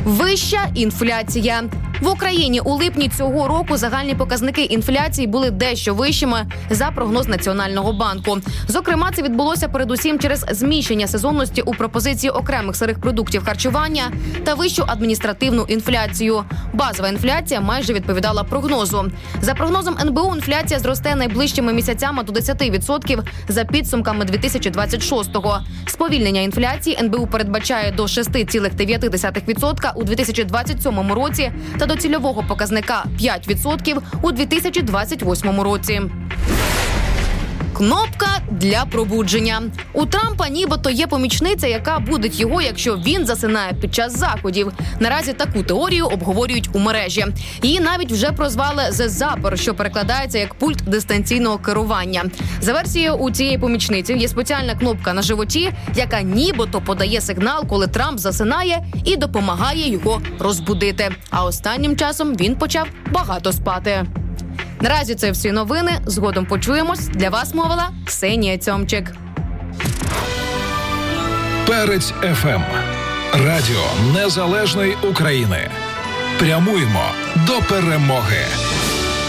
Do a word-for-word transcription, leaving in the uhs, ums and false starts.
Вища інфляція. В Україні у липні цього року загальні показники інфляції були дещо вищими за прогноз Національного банку. Зокрема, це відбулося передусім через зміщення сезонності у пропозиції окремих сирих продуктів харчування та вищу адміністративну інфляцію. Базова інфляція майже відповідала прогнозу. За прогнозом ен бе у, інфляція зросте найближчими місяцями до десять відсотків за підсумками дві тисячі двадцять шостого. Сповільнення інфляції ен бе у передбачає до шість цілих дев'ять десятих відсотка у дві тисячі двадцять сьомому році та до цільового показника п'ять відсотків у дві тисячі двадцять восьмому році. Кнопка для пробудження. У Трампа нібито є помічниця, яка будить його, якщо він засинає під час заходів. Наразі таку теорію обговорюють у мережі. Її навіть вже прозвали «The Zapper», що перекладається як пульт дистанційного керування. За версією, у цієї помічниці є спеціальна кнопка на животі, яка нібито подає сигнал, коли Трамп засинає, і допомагає його розбудити. А останнім часом він почав багато спати. Наразі це всі новини. Згодом почуємось. Для вас мовила Ксенія Цьомчик. Перець еф ем. Радіо Незалежної України. Прямуємо до перемоги.